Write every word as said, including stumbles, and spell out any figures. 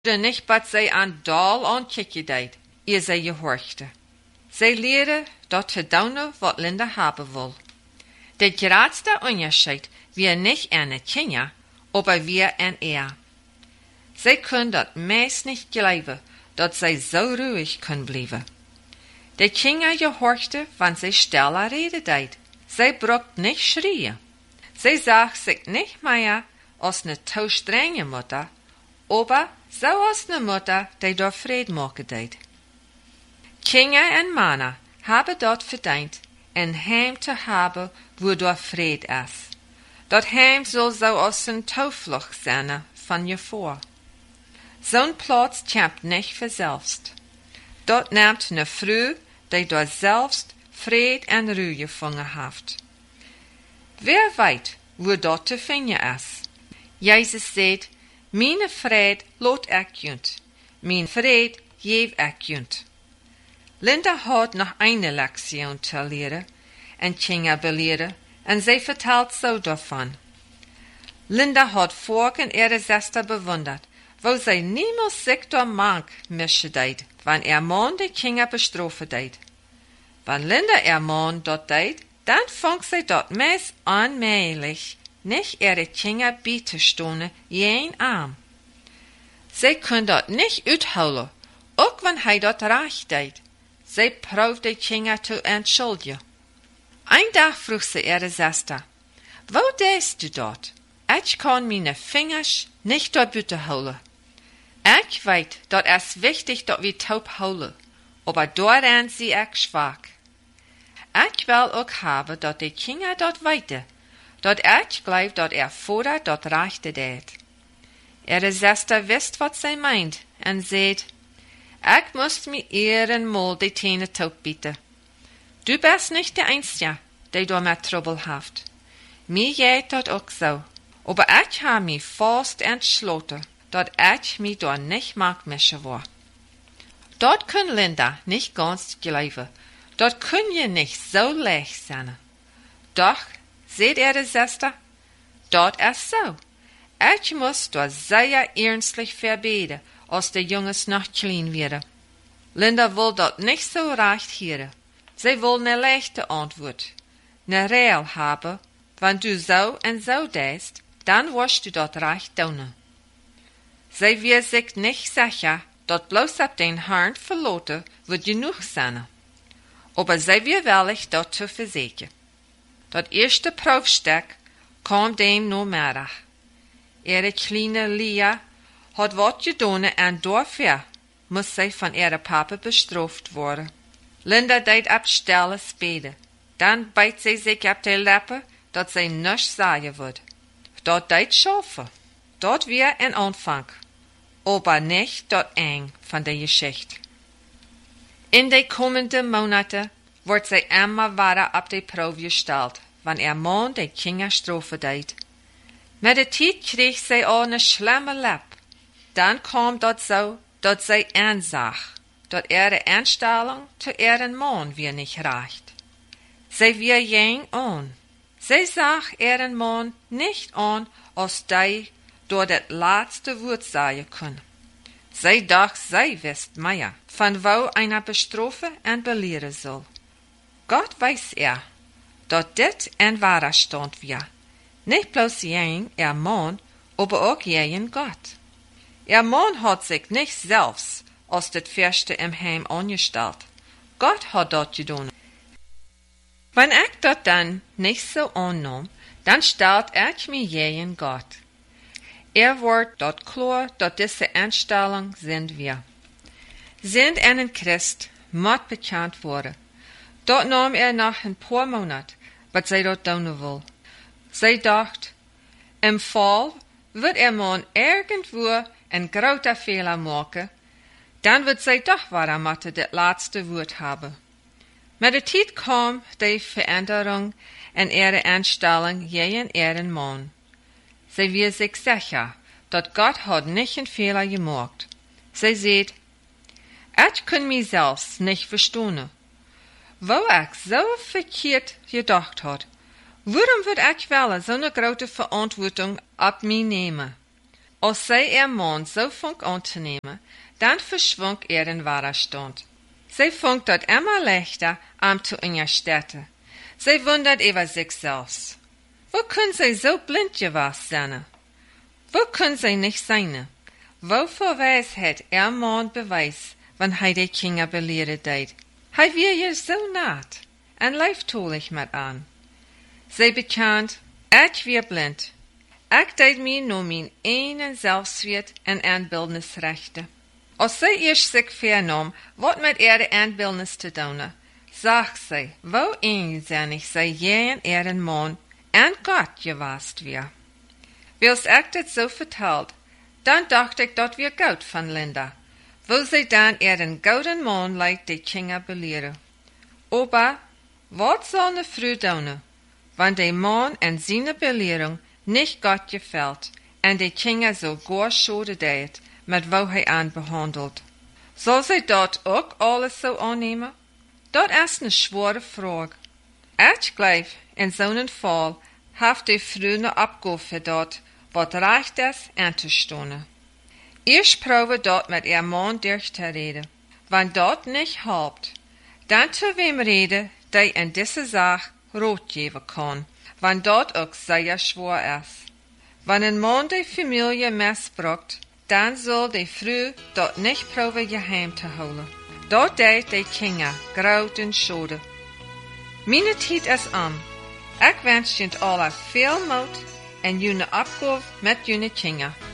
nicht, wat zij aan dal aankijken deed, eer zij gehorchte. Zij leerde dat te doen wat Linda hebben wil. De grootste onderscheid weer niet aan de Kinder, aber weer aan er. Zij kon dat meest niet geloven, dat zij zo ruhig kon blijven. De Kinder gehorchte, wanneer zij stille rede deed. Zij brocht niet schreien. Zij zag zich niet meer als een te strenge moeder, aber zoals een moeder die door vrede maken deed. Kinder en mannen hebben dat verdiend, een heim te hebben wo door vrede is. Dat heim zal zoals een toevlucht zijn van je voor. Zo'n plaats komt niet vanzelfst. Dat neemt een vrouw die door zelfst vrede en ruhe gevangen heeft. Wer weet wo dat te vinden is? Jezus zegt, mijn vrede laat ik junt, mijn vrede geef ik junt. Linda had nog een lektie te leren en Kinder beleren en zij vertelt zo daarvan. Linda had vork en ihre zuster bewundert, wo zij niemals zich door mank mischen deed, wanneer er man de Kinder bestrafen deed. Wanneer Linda er man dat deed, dan vond zij dat meest onmöglich, nicht ihre Kinder bietestonen jen arm. Zij kon dat niet uithouden, ook wanneer hij dat recht deed. Zij proefde de Kinder te entschuldigen. Een dag vroeg ze ihre zuster, wo deest du dat? Ik kan mijn vingers niet door buiten houden. Ik weet dat het is wichtig dat we taub houden, aber daaraan zie ik zwak. Ik wil ook hebben dat de Kinder dat weten, dat ik geloof dat er vader dat rechte deed. Ihre zuster wist wat zij meint en zei, ik moest me ehrenmal de tenen taub bieten. Du bist nicht der Einzige, der da mit Trouble haft. Mir geht dat auch so. Aber ich habe mich fast entschlossen, dat ich mich da nicht mag mischen war. Dort kann Linda nicht ganz glauben. Dort können je nicht so leicht sein. Doch, seht ihr die Schwester? Dort ist so. Ich muss da sehr ernstlich verbeten, als die Jungs noch klein werden. Linda will dort nicht so recht hören. Sie will ne leichte Antwort, ne Regel haben, wenn du so und so denkst, dann wirst du dort recht tun. Sie wird sich nicht sicher, dat bloß ab den Herrn verloten wird genug sein. Aber sie wird willig dat zu versichern. Dat erste Prüfstück kam dem nur mehr. Ihre kleine Lia hat wat getan und dafür muss sie von ihrer Papa bestraft worden. Linda deed ab stille spelen. Dan beit sie sich ab die Lippen, dat sie nichts sagen wird. Dat deed schaffen. Dat wir ein Anfang. Aber nicht dat eng von der Geschichte. In de kommenden Monate wird sie immer weiter ab die Probe gestellt, wann ihr Mann die Kinder Strafe deed. Mit der Zeit krieg sie auch eine schlimme Lippe. Dann kam dat so, dat sie ansah, dat ihre Einstellung zu ihrem Mann wir nicht reicht. Sie wir jeng an. Sie sah ihren Mann nicht an, als die door das letzte Wort sagen können. Sie dacht, sie wisst mehr, von wo einer bestrafen und belehren soll. Gott weiß er, dat dit ein wahrer Stand wir. Nicht bloß jeng ihr Mann, aber auch jeng Gott. Ihr Mann hat sich nicht selbst als das Fürste im Heim angestellt. Gott hat dat getan. Wenn ich dat dann nicht so annahm, dann stellt ich mir jenen Gott. Er wird dort klar, dat diese Einstellung sind wir. Sind einen Christ mat bekannt worden. Dort nahm er nach ein paar Monaten, was sie dort tun will. Sie dacht, im Fall wird er man irgendwo ein großer Fehler machen, dann wird sie doch wahrer Mathe das letzte Wort haben. Mit der Zeit kam die Veränderung in ihre Einstellung gegen ihren Mann. Sie wird sich sicher, dass Gott hat nicht einen Fehler gemacht. Sie sagt, ich kann mich selbst nicht verstehen. Wo ich so verkehrt gedacht hat, warum würde ich wollen so eine große Verantwortung ab mich nehmen? Als zij er man zo funk aan te nemen, dan verschwunk er in wahrer stand. Zij funk dat immer leichter am zu unterstützen. Zij wundert über sich selbst. Wo können sie so blind gewesen sein? Wo können sie nicht sein? Wofür Weisheit er man beweis, wenn hij die Kinder belehret deed? Hij wie je so naht, en leeft toelig met aan. Zij bekend, ik weer blind. Ik deed mij nur mijn ene zelfswert en aanbeeldnisrechten. Als zij eerst zich vernam, wat met er de aanbeeldnis te doen, zag zij, wo eenzinnig zij jij en er een man en God geweest weer. Wils ik dit zo verteld, dan dacht ik dat weer goud van Linda, wo zij dan er een gouden man lijkt die Kinder beleren. Aber, wat zal ne vrouw doen, wanneer de man en zijn belering nicht Gott gefällt en de Kinder so gar schade deed met wo hij aan behandelt? Zal zij dat ook alles zo aannemen? Dat is een schwere vraag. Ik geloof, in zo'n Fall heeft de vrouw een opgave dat wat recht is aan te stonen. Eerst probeer dat met ihr man durch te reden. Wenn dat nicht helpt, dan zu wem reden, die in deze zaak rood geven kan, wenn dat ook sehr schwer is. Wenn een man die Familie misbruikt, dan zal de vrouw dat nicht probeer geheim te houden. Dat deed de Kinder groot en schade. Meine tijd is am. Ik wens je alle veel moed en jullie opgave met jullie Kinder.